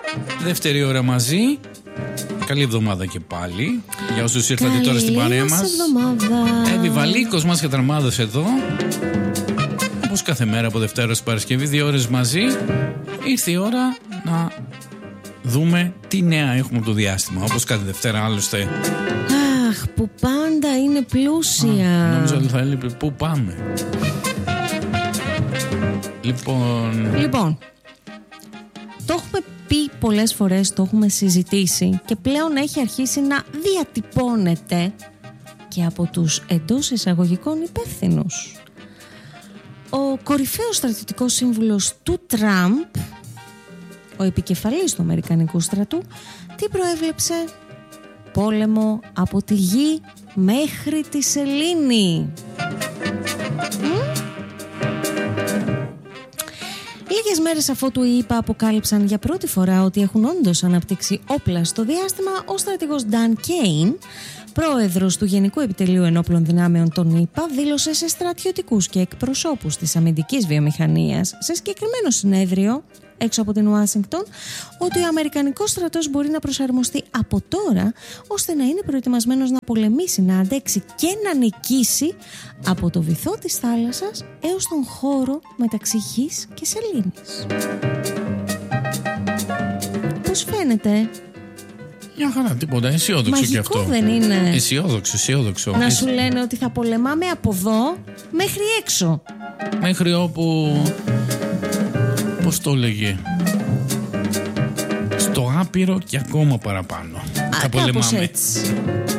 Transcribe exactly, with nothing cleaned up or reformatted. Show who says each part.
Speaker 1: Δεύτερη ώρα μαζί. Καλή εβδομάδα και πάλι. Για όσους ήρθατε τώρα στην παρέα μας. Εύη Βαλίκος, Μάσια Τραμάδος εδώ. Όπως κάθε μέρα από Δευτέρα στην Παρασκευή, δύο ώρες μαζί. Ήρθε η ώρα να δούμε τι νέα έχουμε από το διάστημα. Όπως κάθε Δευτέρα άλλωστε.
Speaker 2: Αχ, που πάντα είναι πλούσια.
Speaker 1: Α, νόμιζα ότι θα έλεγε πού πάμε. Λοιπόν...
Speaker 2: Λοιπόν, το έχουμε πει πολλές φορές, το έχουμε συζητήσει και πλέον έχει αρχίσει να διατυπώνεται και από τους εντός εισαγωγικών υπεύθυνους. Ο κορυφαίος στρατιωτικός σύμβουλος του Τραμπ, ο επικεφαλής του Αμερικανικού στρατού, τι προέβλεψε? Πόλεμο από τη γη μέχρι τη σελήνη. Λίγες μέρες αφότου οι ΗΠΑ αποκάλυψαν για πρώτη φορά ότι έχουν όντως αναπτύξει όπλα στο διάστημα, ο στρατηγός Dan Kane, πρόεδρος του Γενικού Επιτελείου Ενόπλων Δυνάμεων των ΗΠΑ, δήλωσε σε στρατιωτικούς και εκπροσώπους της αμυντικής βιομηχανίας σε συγκεκριμένο συνέδριο έξω από την Ουάσιγκτον ότι ο Αμερικανικός στρατός μπορεί να προσαρμοστεί από τώρα ώστε να είναι προετοιμασμένος να πολεμήσει, να αντέξει και να νικήσει από το βυθό της θάλασσας έως τον χώρο μεταξύ γης και σελήνης. Πώς φαίνεται?
Speaker 1: Μια χαρά, τίποτα. Αισιόδοξο κι αυτό.
Speaker 2: Μαγικό δεν είναι?
Speaker 1: Αισιόδοξο, αισιόδοξο.
Speaker 2: Να σου λένε ότι θα πολεμάμε από εδώ μέχρι έξω.
Speaker 1: Μέχρι όπου... Πώς το έλεγε? Στο άπειρο και ακόμα παραπάνω.
Speaker 2: Α,
Speaker 1: θα πολεμάμε.
Speaker 2: έτσι.